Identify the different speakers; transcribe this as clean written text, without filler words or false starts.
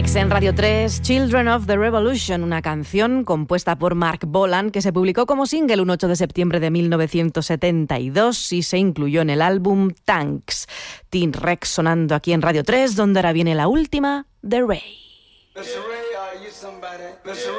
Speaker 1: T-Rex en Radio 3, Children of the Revolution, una canción compuesta por Mark Bolan que se publicó como single un 8 de septiembre de 1972 y se incluyó en el álbum Tanks. T-Rex sonando aquí en Radio 3, donde ahora viene la última, The Ray.